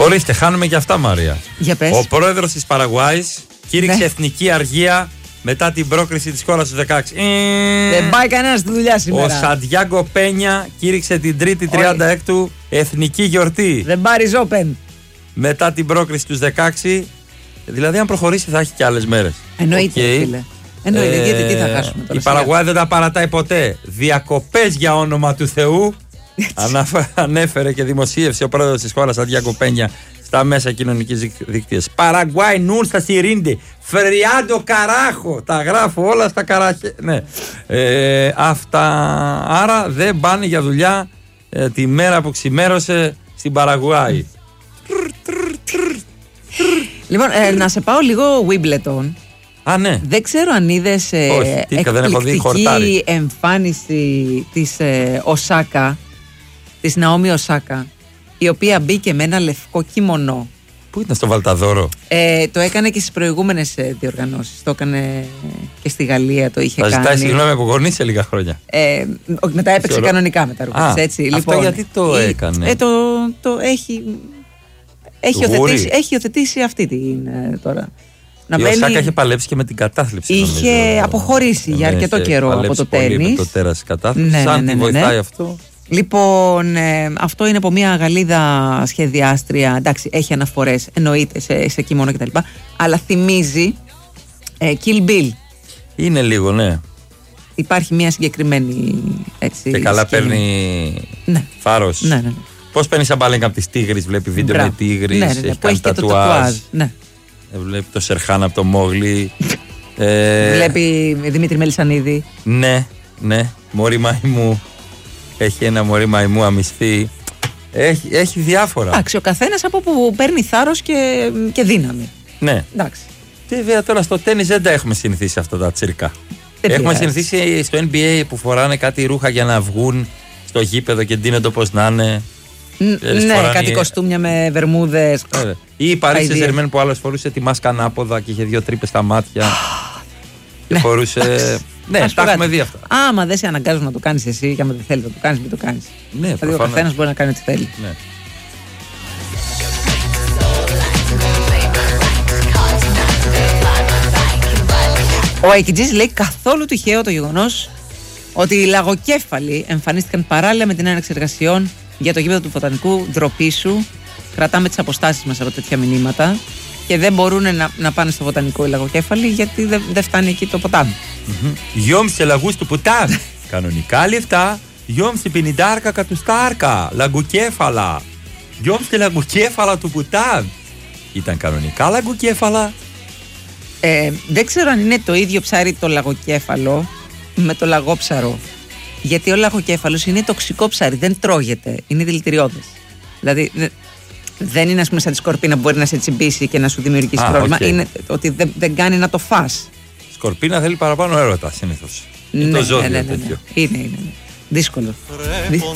Ορίστε, χάνουμε και αυτά, Μαρία. Για πες. Ο πρόεδρος της Παραγουάης κήρυξε εθνική αργία μετά την πρόκριση της χώρας του 16. Δεν πάει κανένας στη δουλειά σήμερα. Ο Σαντιάγκο Πένια κήρυξε την 3η 36ου εθνική γιορτή. Δεν πάρει ζόπεν. Μετά την πρόκριση του 16. Δηλαδή, αν προχωρήσει, θα έχει και άλλες μέρες. Εννοείται, φίλε. Εννοείται, γιατί τι θα χάσουμε τώρα. Η Παραγουάη δεν τα παρατάει ποτέ. Διακοπές για όνομα του Θεού. Ανέφερε και δημοσίευσε ο πρόεδρος της χώρας, Σαντιάγκο Πένια, στα μέσα κοινωνικής δικτύωσης. Παραγουάη νούστα σιρίντε. Φριάντο καράχο. Τα γράφω όλα στα καράχια. Ναι. Αυτά. Άρα δεν πάνε για δουλειά τη μέρα που ξημέρωσε στην Παραγουάη. Λοιπόν, να σε πάω λίγο Wimbledon. Α, ναι. Δεν ξέρω αν είδες εκπληκτική εμφάνιση της Οσάκα, της Ναόμι Οσάκα, η οποία μπήκε με ένα λευκό κιμονό. Πού ήταν, στο Βαλταδόρο? Το έκανε και στις προηγούμενες διοργανώσεις. Το έκανε και στη Γαλλία, το είχε κάνει. Θα ζητάει συγγνώμη από γονείς σε λίγα χρόνια. Μετά έπαιξε κανονικά με τα ρούχα της, έτσι. Αυτό λοιπόν, γιατί το έκανε? Το έχει υιοθετήσει αυτή την τώρα. Η Οσάκα είχε παλέψει και με την κατάθλιψη. Είχε αποχωρήσει για αρκετό καιρό από το τένις. Με το τέρας της κατάθλιψης. Αν τη βοηθάει αυτό. Λοιπόν, αυτό είναι από μια Γαλλίδα σχεδιάστρια. Εντάξει, έχει αναφορές, εννοείται, σε κιμόνο κτλ. Αλλά θυμίζει Kill Bill. Είναι λίγο, ναι. Υπάρχει μια συγκεκριμένη έτσι. Και καλά παίρνει φάρος. Ναι. Πώς παίρνει σαν μπάλεγκα από τις τίγρης, βλέπει βίντεο με τίγρης, έχει κάνει τατουάζ. Ναι. Βλέπει το Σερχάν από το Μόγλι. Βλέπει Δημήτρη Μελισσανίδη. Ναι. Μωρή μαϊμού. Έχει ένα μωρή μαϊμού αμυστή. Έχει διάφορα. Εντάξει, ο καθένας από που παίρνει θάρρος και δύναμη. Ναι. Εντάξει. Βέβαια τώρα στο τένις δεν τα έχουμε συνηθίσει αυτά τα τσίρκα. Έχουμε συνηθίσει στο NBA που φοράνε κάτι ρούχα για να βγουν στο γήπεδο και ντύνονται όπως να είναι. Ναι, κάτι κοστούμια με βερμούδες. Ή η Παρί Σεν-Ζερμέν που άλλος φορούσε τη μάσκα ανάποδα και είχε 2 τρύπες στα μάτια. Και φορούσε. Ναι, τα έχουμε δει αυτά. Άμα δεν σε αναγκάζουν να το κάνεις εσύ, και άμα δεν θέλεις να το κάνεις, μην το κάνεις. Ναι, δηλαδή ο καθένας μπορεί να κάνει ό,τι θέλει. Ναι. Ο Αικιτζής λέει καθόλου τυχαίο το γεγονός ότι οι λαγοκέφαλοι εμφανίστηκαν παράλληλα με την έναρξη εργασιών για το γήπεδο του Βοτανικού. Ντροπή σου. Κρατάμε τις αποστάσεις μας από τέτοια μηνύματα και δεν μπορούν να πάνε στο Βοτανικό οι λαγοκέφαλοι γιατί δεν φτάνει εκεί το ποτάμι. Γιόμισε λαγούς του ποτάμι. Κανονικά λεφτά. Γιόμισε 50 κατουστάρκα. Λαγοκέφαλα. Γιόμισε λαγοκέφαλα του ποτάμι. Ήταν κανονικά λαγοκέφαλα. Δεν ξέρω αν είναι το ίδιο ψάρι το λαγοκέφαλο με το λαγόψαρο. Γιατί ο λαγοκέφαλος είναι τοξικό ψάρι, δεν τρώγεται, είναι δηλητηριώδες. Δηλαδή δεν είναι, ας πούμε, σαν τη σκορπίνα που μπορεί να σε τσιμπήσει και να σου δημιουργήσει πρόβλημα. Okay. Είναι ότι δεν κάνει να το φας. Σκορπίνα θέλει παραπάνω έρωτα συνήθως. Είναι το ζώδιο τέτοιο. Είναι. Δύσκολο.